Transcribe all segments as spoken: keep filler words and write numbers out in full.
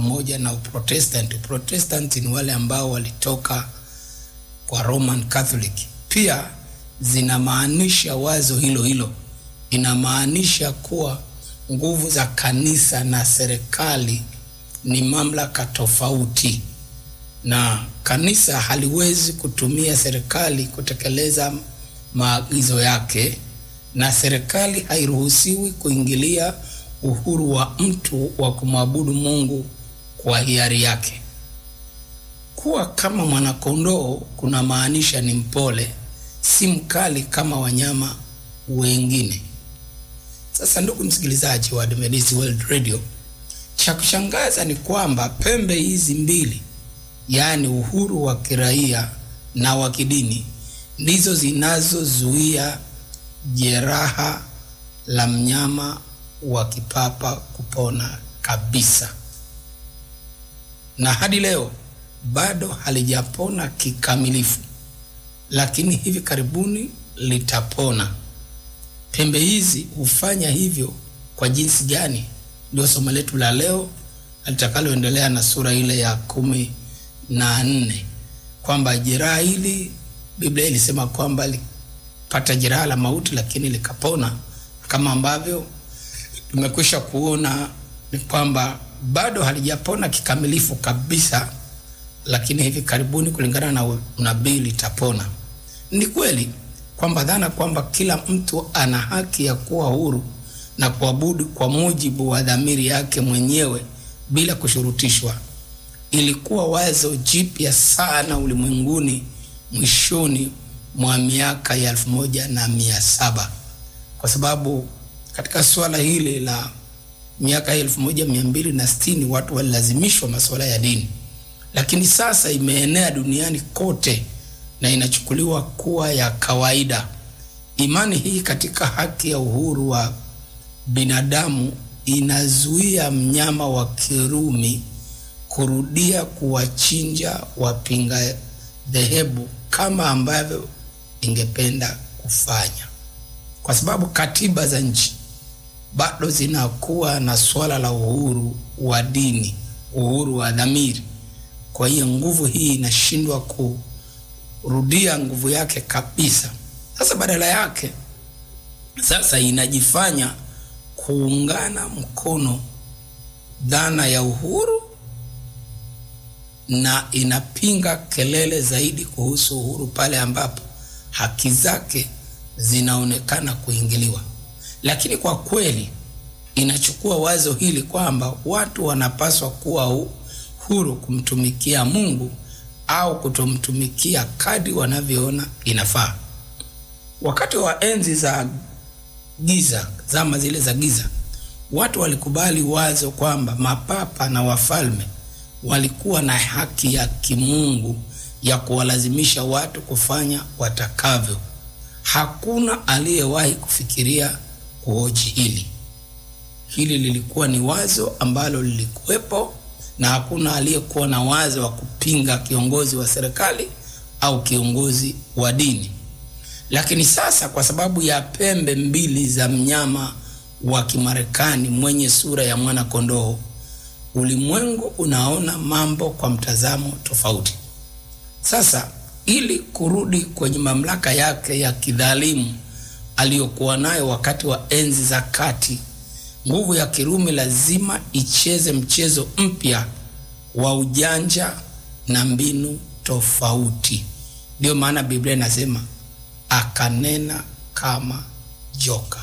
pamoja na Uprotestanti. Uprotestanti ni wale ambao walitoka kwa Roman Catholic. Pia zinamaanisha wazo hilo hilo. Inamaanisha kuwa nguvu za kanisa na serikali ni mamlaka tofauti, na kanisa haliwezi kutumia serikali kutekeleza maagizo yake, na serikali hairuhusiwi kuingilia uhuru wa mtu wa kumwabudu Mungu kwa hiari yake. Kuwa kama mwanakondoo kuna maanisha ni mpole, si mkali kama wanyama wengine. Sasa ndugu msikilizaji wa Adventist World Radio, cha kushangaza ni kwamba pembe hizi mbili, yaani uhuru wa kiraia na wa kidini, ndizo zinazozuia jeraha la mnyama wa kipapa kupona kabisa. Na hadi leo bado halijapona kikamilifu, lakini hivi karibuni litapona. Pembe hizi hufanya hivyo kwa jinsi gani? Ndio somo letu la leo litakaloendelea na sura ile ya kumi na nne, kwamba jeraha hili Biblia ilisema kwamba lipata jeraha la mauti lakini likapona, kama ambavyo tumekwisha kuona ni kwamba bado halijapona kikamilifu kabisa, lakini hivi karibuni kulingana na unabii litapona. Ni kweli kwamba dhana kwamba kila mtu ana haki ya kuwa huru na kuabudu kwa mujibu wa dhamiri yake mwenyewe bila kushurutishwa ilikuwa wazo jipya sana ulimwenguni mwishoni mwa miaka ya elfu moja na mia saba, kwa sababu katika swala hili la miaka elfu moja mia mbili na sitini watu walilazimishwa masuala ya dini, lakini sasa imeenea duniani kote na inachukuliwa kuwa ya kawaida. Imani hii katika haki ya uhuru wa binadamu inazuia mnyama wa Kirumi kurudia kuwachinja wapinga dhehebu kama ambavyo ingependa kufanya, kwa sababu katiba za nchi bado zinakuwa na swala la uhuru wa dini, uhuru wa dhamiri. Kwa hiyo nguvu hii inashindwa kurudia nguvu yake kabisa. Sasa badala yake sasa inajifanya kuungana mkono dhana ya uhuru na inapinga kelele zaidi kuhusu uhuru pale ambapo haki zake zinaonekana kuingiliwa. Lakini kwa kweli inachukua wazo hili kwamba watu wanapaswa kuwa huru kumtumikia Mungu au kutomtumikia kadri wanavyoona inafaa. Wakati wa enzi za giza, zama zile za giza, watu walikubali wazo kwamba mapapa na wafalme walikuwa na haki ya kimungu ya kuwalazimisha watu kufanya watakavyo. Hakuna aliyewahi kufikiria kuhoji hili. Hili lilikuwa ni wazo ambalo lilikuwepo, na hakuna aliyekuwa na wazo wa kupinga kiongozi wa serikali au kiongozi wa dini. Lakini sasa kwa sababu ya pembe mbili za mnyama wa Kimarekani mwenye sura ya mwana kondoo, ulimwengu unaona mambo kwa mtazamo tofauti. Sasa ili kurudi kwenye mamlaka yake ya kidhalimu aliyokuwa nayo wakati wa enzi za kati, nguvu ya Kirumi lazima icheze mchezo mpya wa ujanja na mbinu tofauti. Ndio maana Biblia inasema akanena kama joka.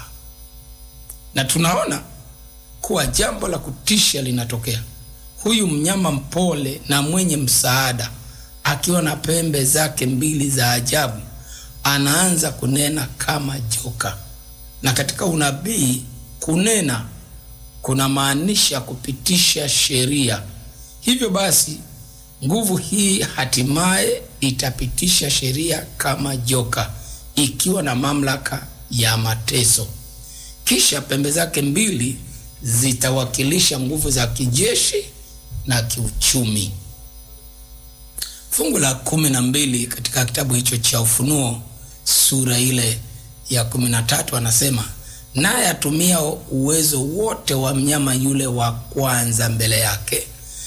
Na tunaona kuwa jambo la kutisha linatokea. Huyu mnyama mpole na mwenye msaada, akiwa na pembe zake mbili za ajabu, anaanza kunena kama joka. Na katika unabii, kunena kuna maanisha kupitisha sheria. Hivyo basi nguvu hii hatimaye itapitisha sheria kama joka, ikiwa na mamlaka ya mateso. Kisha pembe zake mbili zitawakilisha nguvu za kijeshi na kiuchumi. Fungu la kumi na mbili katika kitabu hicho cha Ufunuo sura ile ya kumi na tatu anasema, naye atumia uwezo wote wa mnyama yule wa kwanza mbele yake